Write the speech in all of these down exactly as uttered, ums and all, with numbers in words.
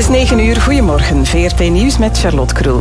is negen uur, goedemorgen. V R T Nieuws met Charlotte Kroel.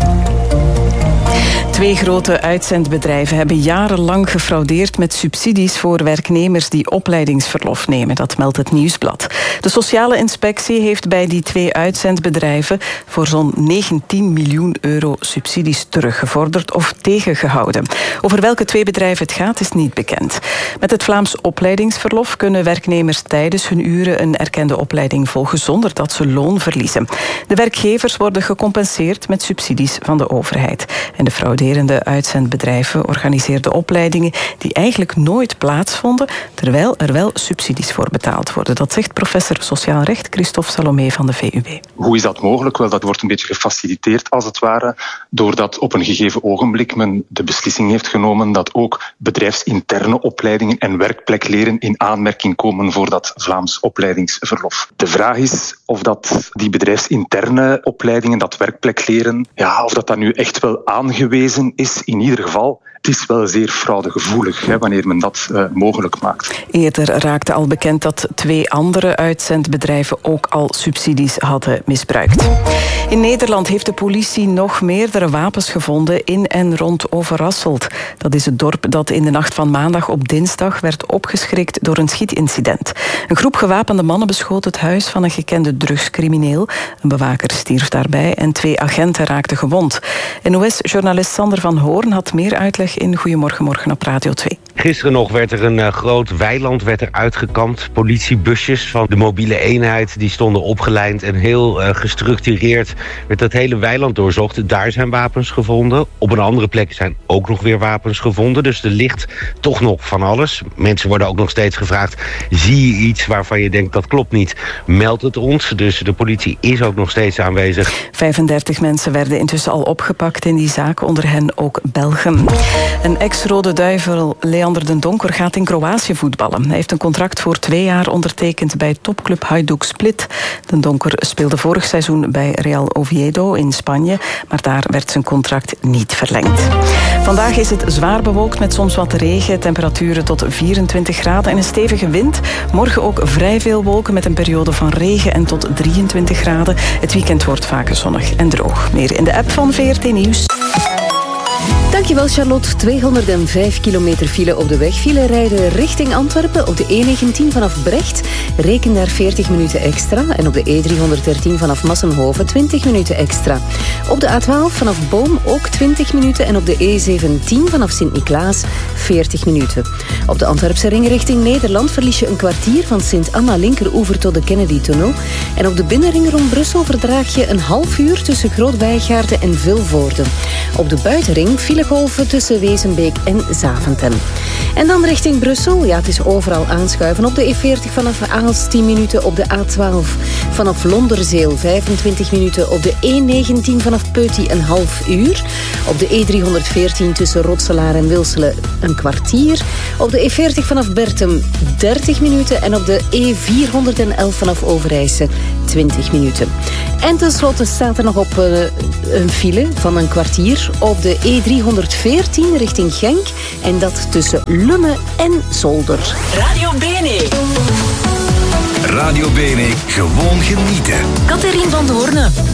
Twee grote uitzendbedrijven hebben jarenlang gefraudeerd met subsidies voor werknemers die opleidingsverlof nemen. Dat meldt het Nieuwsblad. De sociale inspectie heeft bij die twee uitzendbedrijven voor zo'n negentien miljoen euro subsidies teruggevorderd of tegengehouden. Over welke twee bedrijven het gaat is niet bekend. Met het Vlaams opleidingsverlof kunnen werknemers tijdens hun uren een erkende opleiding volgen zonder dat ze loon verliezen. De werkgevers worden gecompenseerd met subsidies van de overheid. En de frauderende uitzendbedrijven organiseerden opleidingen die eigenlijk nooit plaatsvonden, terwijl er wel subsidies voor betaald worden. Dat zegt professor Sociaal Recht Christophe Salomé van de V U B. Hoe is dat mogelijk? Wel, dat wordt een beetje gefaciliteerd als het ware, doordat op een gegeven ogenblik men de beslissing heeft genomen dat ook bedrijfsinterne opleidingen en werkplekleren in aanmerking komen voor dat Vlaams opleidingsverlof. De vraag is of dat die bedrijfsinterne opleidingen, dat werkplekleren, ja, of dat dat nu echt wel aangewezen is. In ieder geval, het is wel zeer fraudegevoelig hè, wanneer men dat uh, mogelijk maakt. Eerder raakte al bekend dat twee andere uitzendbedrijven ook al subsidies hadden misbruikt. In Nederland heeft de politie nog meerdere wapens gevonden in en rond Overasselt. Dat is het dorp dat in de nacht van maandag op dinsdag werd opgeschrikt door een schietincident. Een groep gewapende mannen beschoot het huis van een gekende drugscrimineel. Een bewaker stierf daarbij en twee agenten raakten gewond. N O S-journalist Sander van Hoorn had meer uitleg in Goedemorgen Morgen op Radio twee. Gisteren nog werd er een uh, groot weiland werd er uitgekampt. Politiebusjes van de mobiele eenheid die stonden opgelijnd en heel uh, gestructureerd werd dat hele weiland doorzocht. Daar zijn wapens gevonden. Op een andere plek zijn ook nog weer wapens gevonden. Dus er ligt toch nog van alles. Mensen worden ook nog steeds gevraagd, zie je iets waarvan je denkt dat klopt niet? Meld het ons. Dus de politie is ook nog steeds aanwezig. vijfendertig mensen werden intussen al opgepakt in die zaak, onder hen ook Belgen. Een ex-Rode Duivel, Leander den Donker, gaat in Kroatië voetballen. Hij heeft een contract voor twee jaar ondertekend bij topclub Hajduk Split. Den Donker speelde vorig seizoen bij Real Oviedo in Spanje, maar daar werd zijn contract niet verlengd. Vandaag is het zwaar bewolkt met soms wat regen, temperaturen tot vierentwintig graden en een stevige wind. Morgen ook vrij veel wolken met een periode van regen en tot drieëntwintig graden. Het weekend wordt vaker zonnig en droog. Meer in de app van V R T Nieuws. Dankjewel Charlotte. tweehonderdvijf kilometer file op de weg. File rijden richting Antwerpen op de E negentien vanaf Brecht. Reken daar veertig minuten extra. En op de E driehonderddertien vanaf Massenhoven twintig minuten extra. Op de A twaalf vanaf Boom ook twintig minuten. En op de E zeventien vanaf Sint-Niklaas veertig minuten. Op de Antwerpse ring richting Nederland verlies je een kwartier van Sint-Anna linkeroever tot de Kennedy-tunnel. En op de binnenring rond Brussel verdraag je een half uur tussen Groot-Wijgaarden en Vilvoorde. Op de buitenring filegolven tussen Wezenbeek en Zaventem. En dan richting Brussel. Ja, het is overal aanschuiven. Op de E veertig vanaf Aalst tien minuten. Op de A twaalf vanaf Londerzeel vijfentwintig minuten. Op de E negentien vanaf Peuty een half uur. Op de E driehonderdveertien tussen Rotselaar en Wilselen een kwartier. Op de E veertig vanaf Bertum dertig minuten. En op de E vierhonderdelf vanaf Overijse twintig minuten. En tenslotte staat er nog op uh, een file van een kwartier op de E driehonderdveertien richting Genk. En dat tussen Lummen en Zolder. Radio Bene. Radio Bene, gewoon genieten. Catherine van Doorne.